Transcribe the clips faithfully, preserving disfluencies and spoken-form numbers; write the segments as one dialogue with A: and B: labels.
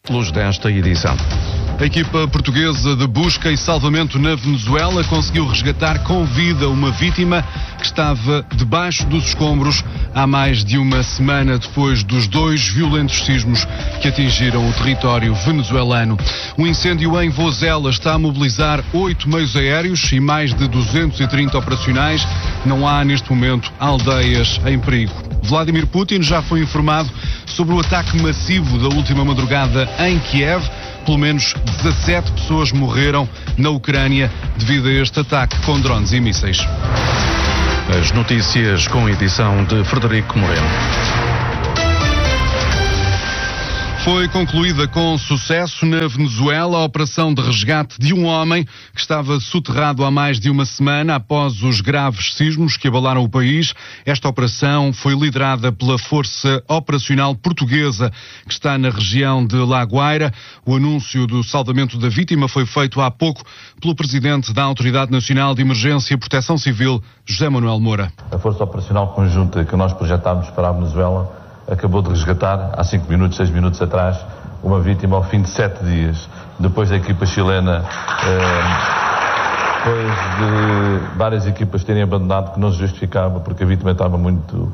A: Luz desta edição. A equipa portuguesa de busca e salvamento na Venezuela conseguiu resgatar com vida uma vítima que estava debaixo dos escombros há mais de uma semana depois dos dois violentos sismos que atingiram o território venezuelano. O incêndio em Vozela está a mobilizar oito meios aéreos e mais de duzentos e trinta operacionais. Não há neste momento aldeias em perigo. Vladimir Putin já foi informado sobre o ataque massivo da última madrugada em Kiev. Pelo menos dezassete pessoas morreram na Ucrânia devido a este ataque com drones e mísseis.
B: As notícias com edição de Frederico Moreno.
A: Foi concluída com sucesso na Venezuela a operação de resgate de um homem que estava soterrado há mais de uma semana após os graves sismos que abalaram o país. Esta operação foi liderada pela Força Operacional Portuguesa que está na região de La Guaira. O anúncio do salvamento da vítima foi feito há pouco pelo Presidente da Autoridade Nacional de Emergência e Proteção Civil, José Manuel Moura.
C: A Força Operacional Conjunta que nós projetámos para a Venezuela acabou de resgatar, há cinco minutos, seis minutos atrás, uma vítima ao fim de sete dias, depois da equipa chilena, eh, depois de várias equipas terem abandonado, que não se justificava, porque a vítima estava muito,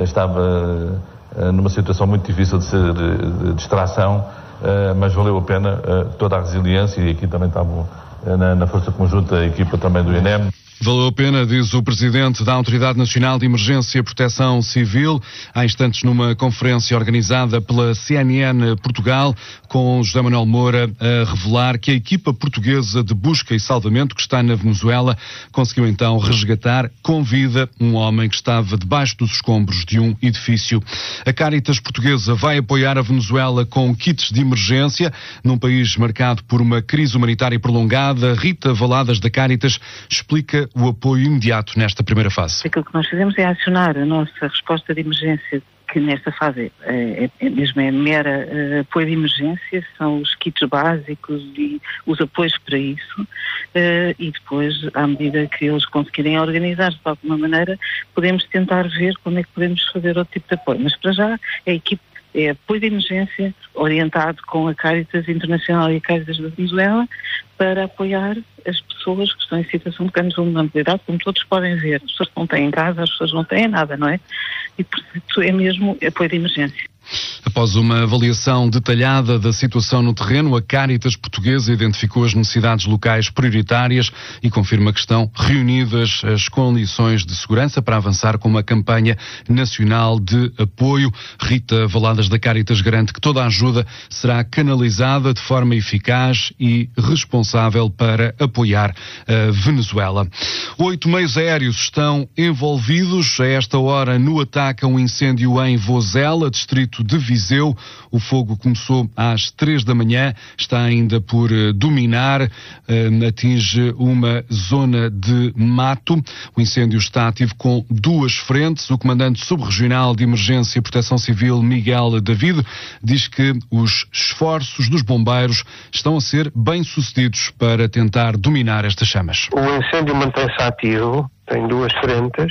C: estava eh, numa situação muito difícil de, ser, de, de extração, eh, mas valeu a pena eh, toda a resiliência, e aqui também estava eh, na, na Força Conjunta a equipa também do I N E M.
A: Valeu a pena, diz o Presidente da Autoridade Nacional de Emergência e Proteção Civil, há instantes numa conferência organizada pela C N N Portugal, com José Manuel Moura a revelar que a equipa portuguesa de busca e salvamento que está na Venezuela conseguiu então resgatar com vida um homem que estava debaixo dos escombros de um edifício. A Cáritas Portuguesa vai apoiar a Venezuela com kits de emergência num país marcado por uma crise humanitária prolongada. Rita Valadas da Cáritas explica o apoio imediato nesta primeira fase.
D: Aquilo que nós fazemos é acionar a nossa resposta de emergência, que nesta fase é, é, é mesmo é mera uh, apoio de emergência, são os kits básicos e os apoios para isso, uh, e depois, à medida que eles conseguirem organizar-se de alguma maneira, podemos tentar ver como é que podemos fazer outro tipo de apoio. Mas para já é a equipe é apoio de emergência orientado com a Cáritas Internacional e a Cáritas da Venezuela para apoiar as pessoas que estão em situação de grande vulnerabilidade, como todos podem ver. As pessoas não têm casa, as pessoas não têm nada, não é? E, portanto, é mesmo apoio de emergência.
A: Após uma avaliação detalhada da situação no terreno, a Cáritas Portuguesa identificou as necessidades locais prioritárias e confirma que estão reunidas as condições de segurança para avançar com uma campanha nacional de apoio. Rita Valadas da Cáritas garante que toda a ajuda será canalizada de forma eficaz e responsável para apoiar a Venezuela. Oito meios aéreos estão envolvidos a esta hora no ataque a um incêndio em Vozela, distrito de Viseu. O fogo começou às três da manhã, está ainda por uh, dominar, uh, atinge uma zona de mato. O incêndio está ativo com duas frentes. O comandante subregional de Emergência e Proteção Civil, Miguel David, diz que os esforços dos bombeiros estão a ser bem-sucedidos para tentar dominar estas chamas.
E: O incêndio mantém-se ativo, tem duas frentes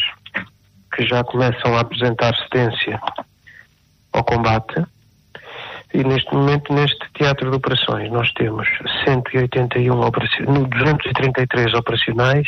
E: que já começam a apresentar cedência ao combate, e neste momento, neste teatro de operações, nós temos cento e oitenta e um operacionais, duzentos e trinta e três operacionais,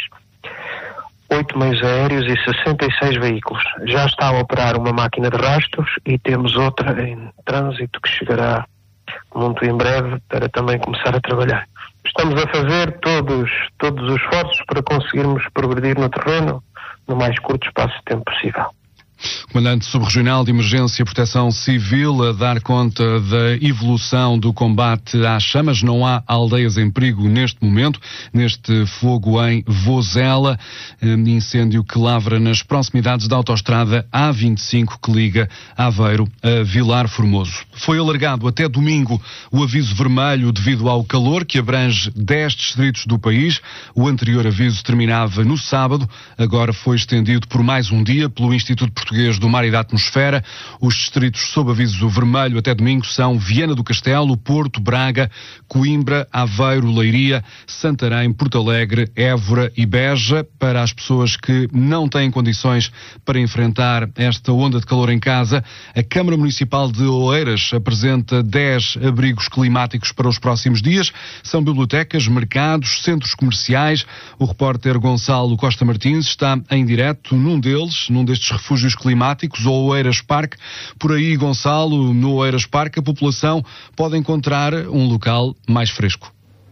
E: oito meios aéreos e sessenta e seis veículos. Já está a operar uma máquina de rastros e temos outra em trânsito que chegará muito em breve para também começar a trabalhar. Estamos a fazer todos, todos os esforços para conseguirmos progredir no terreno no mais curto espaço de tempo possível.
A: Comandante Subregional de Emergência e Proteção Civil a dar conta da evolução do combate às chamas. Não há aldeias em perigo neste momento, neste fogo em Vozela, incêndio que lavra nas proximidades da autoestrada A vinte e cinco que liga Aveiro a Vilar Formoso. Foi alargado até domingo o aviso vermelho devido ao calor que abrange dez distritos do país. O anterior aviso terminava no sábado, agora foi estendido por mais um dia pelo Instituto Português Português do Mar e da Atmosfera. Os distritos sob aviso vermelho até domingo são Viana do Castelo, Porto, Braga, Coimbra, Aveiro, Leiria, Santarém, Porto Alegre, Évora e Beja. Para as pessoas que não têm condições para enfrentar esta onda de calor em casa, a Câmara Municipal de Oeiras apresenta dez abrigos climáticos para os próximos dias. São bibliotecas, mercados, centros comerciais. O repórter Gonçalo Costa Martins está em direto num deles, num destes refúgios climáticos, o Oeiras Parque. Por aí, Gonçalo, no Oeiras Parque, a população pode encontrar um local mais fresco.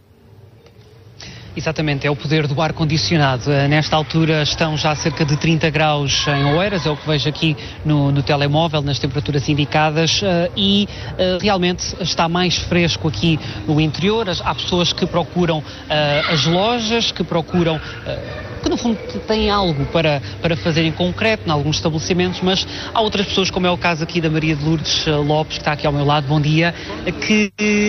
F: Exatamente, é o poder do ar-condicionado. Nesta altura estão já cerca de trinta graus em Oeiras, é o que vejo aqui no, no telemóvel, nas temperaturas indicadas, e realmente está mais fresco aqui no interior. Há pessoas que procuram as lojas, que procuram... que no fundo têm algo para, para fazer em concreto em alguns estabelecimentos, mas há outras pessoas, como é o caso aqui da Maria de Lourdes Lopes, que está aqui ao meu lado, bom dia, que...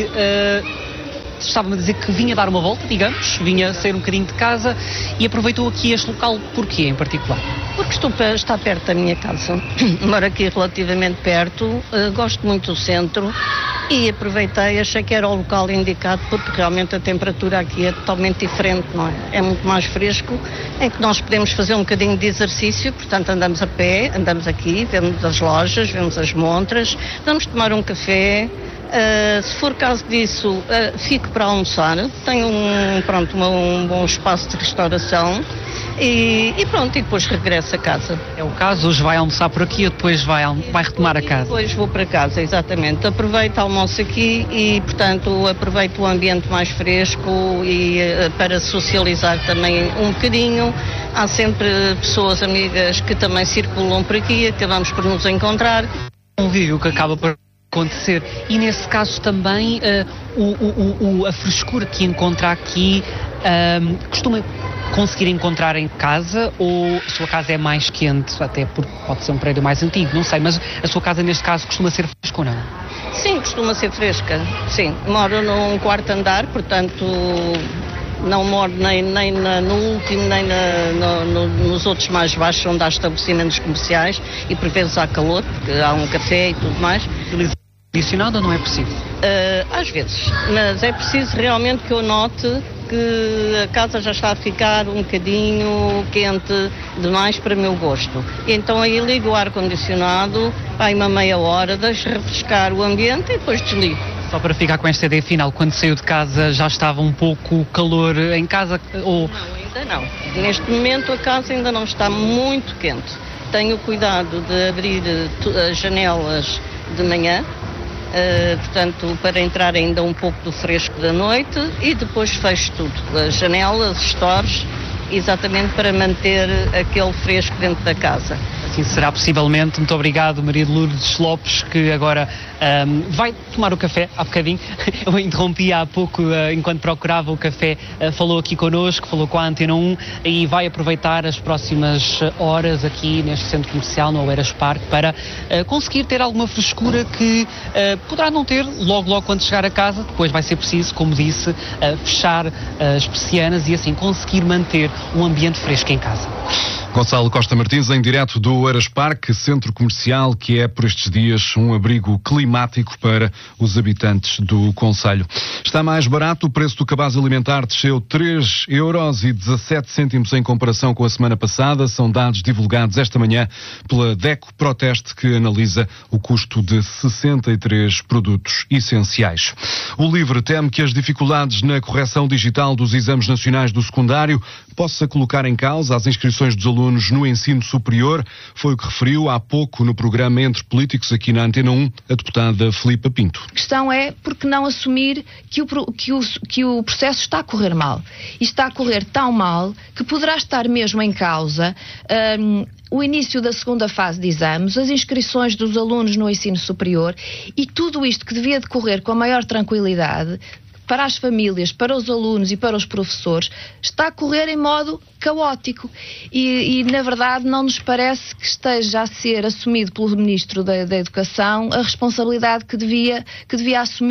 F: Uh, estava-me a dizer que vinha dar uma volta, digamos, vinha sair um bocadinho de casa e aproveitou aqui este local. Porquê, em particular?
G: Porque estou, está perto da minha casa, moro aqui relativamente perto, uh, gosto muito do centro e aproveitei, achei que era o local indicado porque realmente a temperatura aqui é totalmente diferente, não é? É muito mais fresco, em que nós podemos fazer um bocadinho de exercício, portanto andamos a pé, andamos aqui, vemos as lojas, vemos as montras, vamos tomar um café. Uh, se for caso disso, uh, fico para almoçar, tenho um, pronto, uma, um bom espaço de restauração e, e pronto, e depois regresso a casa.
F: É o caso, hoje vai almoçar por aqui ou depois vai, vai retomar a casa?
G: Depois vou para casa, exatamente. Aproveito, almoço aqui e, portanto, aproveito o ambiente mais fresco e uh, para socializar também um bocadinho. Há sempre pessoas amigas que também circulam por aqui, acabamos por nos encontrar.
F: Um vídeo que acaba por acontecer. E nesse caso também uh, o, o, o, a frescura que encontra aqui uh, costuma conseguir encontrar em casa, ou a sua casa é mais quente, até porque pode ser um prédio mais antigo, não sei, mas a sua casa neste caso costuma ser fresca ou não?
G: Sim, costuma ser fresca, sim. Moro num quarto andar, portanto não moro nem, nem na, no último, nem na, no, no, nos outros mais baixos, onde há estabelecimentos comerciais e por vezes há calor, porque há um café e tudo mais.
F: Condicionado ou não é possível?
G: Uh, às vezes, mas é preciso realmente que eu note que a casa já está a ficar um bocadinho quente demais para o meu gosto. E então aí ligo o ar-condicionado, vai uma meia hora, deixo refrescar o ambiente e depois desligo.
F: Só para ficar com esta ideia final, quando saiu de casa já estava um pouco calor em casa? Ou...
G: Não, ainda não. Neste momento a casa ainda não está muito quente. Tenho cuidado de abrir as janelas de manhã, uh, portanto, para entrar ainda um pouco do fresco da noite e depois fecho tudo, as janelas, os stores, exatamente para manter aquele fresco dentro da casa.
F: Assim será possivelmente. Muito obrigado, Maria de Lourdes Lopes, que agora um, vai tomar o café há bocadinho. Eu interrompi há pouco, uh, enquanto procurava o café, uh, falou aqui connosco, falou com a Antena um e vai aproveitar as próximas horas aqui neste centro comercial, no Oeiras Parque, para uh, conseguir ter alguma frescura que uh, poderá não ter logo, logo quando chegar a casa. Depois vai ser preciso, como disse, uh, fechar uh, as persianas e assim conseguir manter um ambiente fresco em casa.
A: Gonçalo Costa Martins, em direto do Oeiras Parque, centro comercial que é por estes dias um abrigo climático para os habitantes do concelho. Está mais barato, o preço do cabaz alimentar desceu três euros e dezassete cêntimos em comparação com a semana passada. São dados divulgados esta manhã pela DECO Proteste, que analisa o custo de sessenta e três produtos essenciais. O LIVRE teme que as dificuldades na correção digital dos exames nacionais do secundário possa colocar em causa as inscrições dos alunos no ensino superior. Foi o que referiu há pouco no programa Entre Políticos, aqui na Antena um, a deputada Filipa Pinto.
H: A questão é por que não assumir que o, que, o, que o processo está a correr mal. E está a correr tão mal que poderá estar mesmo em causa um, o início da segunda fase de exames, as inscrições dos alunos no ensino superior e tudo isto que devia decorrer com a maior tranquilidade para as famílias, para os alunos e para os professores, está a correr em modo caótico e, e na verdade não nos parece que esteja a ser assumido pelo Ministro da, da Educação a responsabilidade que devia, que devia assumir.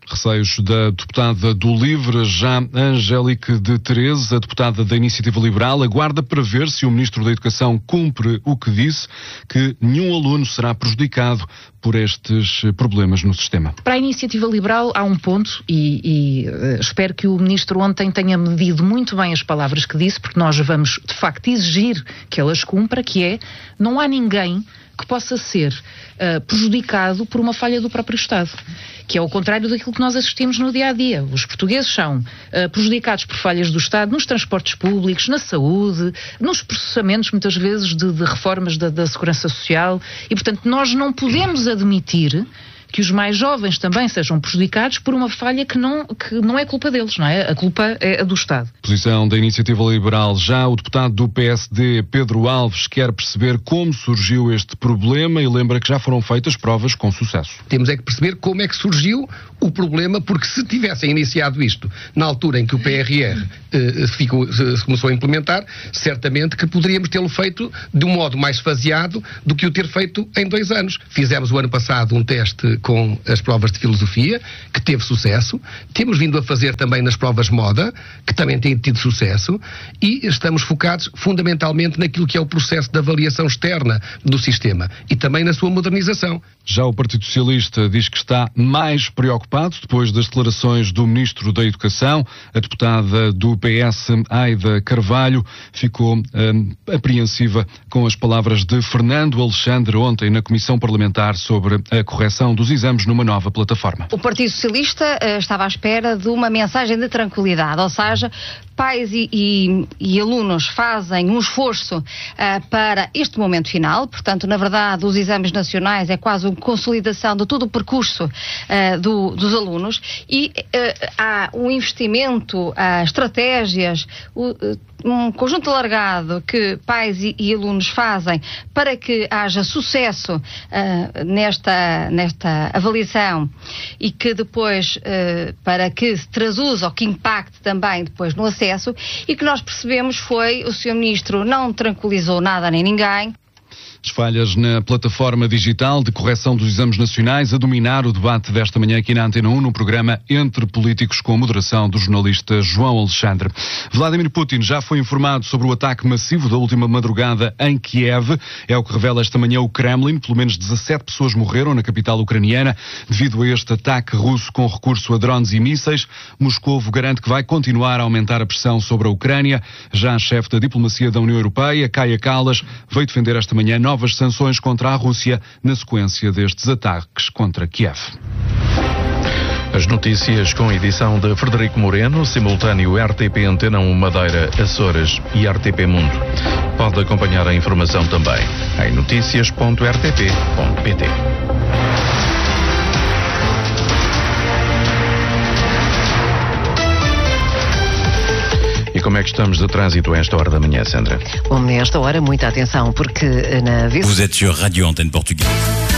A: Receios da deputada do LIVRE, já Angélique de Terese, a deputada da Iniciativa Liberal, aguarda para ver se o Ministro da Educação cumpre o que disse, que nenhum aluno será prejudicado por estes problemas no sistema.
I: Para a Iniciativa Liberal há um ponto e, e uh, espero que o Ministro ontem tenha medido muito bem as palavras que disse, porque nós vamos de facto exigir que elas cumpra, que é, não há ninguém que possa ser uh, prejudicado por uma falha do próprio Estado, que é o contrário daquilo que nós assistimos no dia-a-dia. Os portugueses são uh, prejudicados por falhas do Estado nos transportes públicos, na saúde, nos processamentos, muitas vezes, de, de reformas da, da Segurança Social, e, portanto, nós não podemos admitir que os mais jovens também sejam prejudicados por uma falha que não, que não é culpa deles, não é? A culpa é a do Estado.
A: Posição da Iniciativa Liberal. Já o deputado do P S D, Pedro Alves, quer perceber como surgiu este problema e lembra que já foram feitas provas com sucesso.
J: Temos é que perceber como é que surgiu o problema, porque se tivessem iniciado isto na altura em que o P R R eh, ficou, se começou a implementar, certamente que poderíamos tê-lo feito de um modo mais faseado do que o ter feito em dois anos. Fizemos o ano passado um teste com as provas de filosofia, que teve sucesso. Temos vindo a fazer também nas provas moda, que também têm tido sucesso, e estamos focados fundamentalmente naquilo que é o processo de avaliação externa do sistema e também na sua modernização.
A: Já o Partido Socialista diz que está mais preocupado depois das declarações do Ministro da Educação. A deputada do P S, Aida Carvalho, ficou hum, apreensiva com as palavras de Fernando Alexandre ontem na Comissão Parlamentar sobre a correção dos exames numa nova plataforma.
K: O Partido Socialista uh, estava à espera de uma mensagem de tranquilidade, ou seja, pais e, e, e alunos fazem um esforço uh, para este momento final, portanto, na verdade, os exames nacionais é quase uma consolidação de todo o percurso uh, do, dos alunos e uh, há um investimento, há estratégias, uh, um conjunto alargado que pais e, e alunos fazem para que haja sucesso uh, nesta, nesta avaliação e que depois, uh, para que se traduza ou que impacte também depois no acesso, e que nós percebemos foi o senhor Ministro não tranquilizou nada nem ninguém.
A: As falhas na plataforma digital de correção dos exames nacionais a dominar o debate desta manhã aqui na Antena um, no programa Entre Políticos, com a moderação do jornalista João Alexandre. Vladimir Putin já foi informado sobre o ataque massivo da última madrugada em Kiev. É o que revela esta manhã o Kremlin. Pelo menos dezassete pessoas morreram na capital ucraniana devido a este ataque russo com recurso a drones e mísseis. Moscovo garante que vai continuar a aumentar a pressão sobre a Ucrânia. Já a chefe da diplomacia da União Europeia, Kaja Kallas, veio defender esta manhã novas sanções contra a Rússia na sequência destes ataques contra Kiev.
B: As notícias com edição de Frederico Moreno, simultâneo R T P Antena um Madeira, Açores e R T P Mundo. Pode acompanhar a informação também em notícias ponto r t p ponto p t. E como é que estamos de trânsito a esta hora da manhã, Sandra?
L: Bom, nesta hora, muita atenção, porque na...
M: Vous êtes sur Radio Antenne Portugaise.